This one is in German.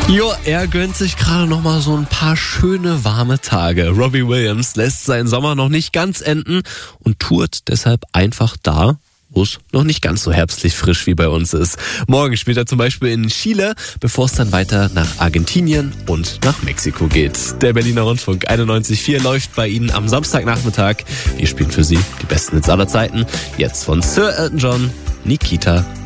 Jo, er gönnt sich gerade noch mal so ein paar schöne warme Tage. Robbie Williams lässt seinen Sommer noch nicht ganz enden und tourt deshalb einfach da, wo es noch nicht ganz so herbstlich frisch wie bei uns ist. Morgen spielt er zum Beispiel in Chile, bevor es dann weiter nach Argentinien und nach Mexiko geht. Der Berliner Rundfunk 91.4 läuft bei Ihnen am Samstagnachmittag. Wir spielen für Sie die besten Hits aller Zeiten. Jetzt von Sir Elton John, Nikita